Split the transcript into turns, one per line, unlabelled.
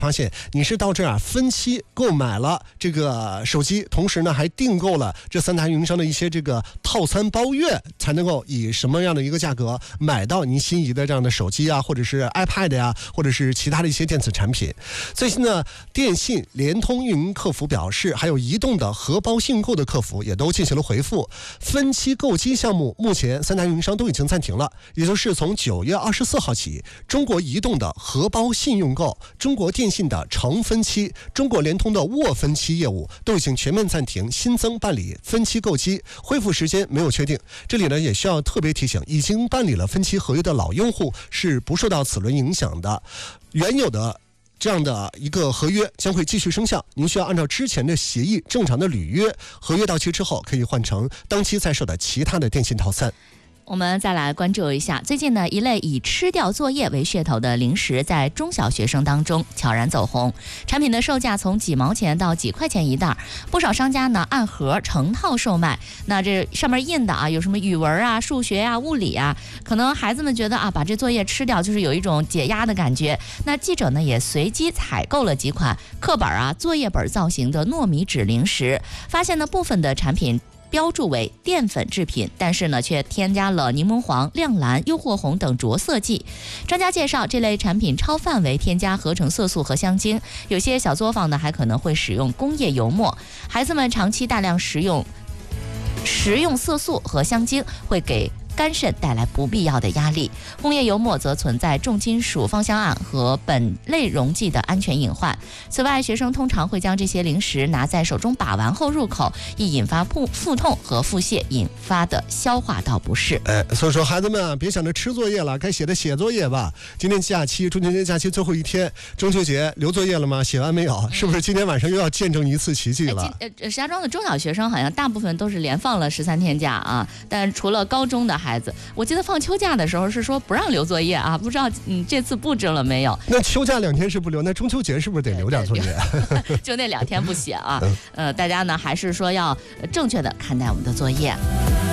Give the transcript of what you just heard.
发现你是到这儿分期购买了这个手机，同时呢还订购了这3大运营商的一些这个套餐包月，才能够以什么样的一个价格买到您心仪的这样的手机啊，或者是 iPad 呀，或者是其他的一些电子产品。最近呢，电信、联通运营客服表示，还有移动的荷包信用购的客服也都进行了回复，分期购机项目目前3大运营商都已经暂停了，也就是从9月24号起，中国移动的荷包信用购、中国电信的成分期、中国联通的握分期业务都已经全面暂停新增办理分期购机，恢复时间没有确定。这里呢也需要特别提醒，已经办理了分期合约的老用户是不受到此轮影响的，原有的这样的一个合约将会继续生效，您需要按照之前的协议正常的履约，合约到期之后可以换成当期在售的其他的电信套餐。
我们再来关注一下，最近呢，一类以吃掉作业为噱头的零食在中小学生当中悄然走红，产品的售价从几毛钱到几块钱一袋，不少商家呢按盒成套售卖。那这上面印的有什么语文啊、数学啊、物理啊，可能孩子们觉得把这作业吃掉就是有一种解压的感觉。那记者呢也随机采购了几款课本作业本造型的糯米纸零食，发现呢部分的产品标注为淀粉制品，但是呢却添加了柠檬黄、亮蓝、诱惑红等着色剂。专家介绍，这类产品超范围添加合成色素和香精，有些小作坊呢还可能会使用工业油墨。孩子们长期大量食用色素和香精，会给肝肾带来不必要的压力。工业油墨则存在重金属芳香胺和苯类溶剂的安全隐患。此外，学生通常会将这些零食拿在手中把玩后入口，易引发腹痛和腹泻引发的消化道不适。
所以说孩子们别想着吃作业了，该写的写作业吧。今天假期，中秋节假期最后一天，中秋节留作业了吗？写完没有？是不是今天晚上又要见证一次奇迹了？
石家庄的中小学生好像大部分都是连放了13天假但除了高中的孩子，我记得放秋假的时候是说不让留作业不知道这次布置了没有？
那秋假2天是不留，那中秋节是不是得留点作业？
就那2天不写大家呢还是说要正确的看待我们的作业。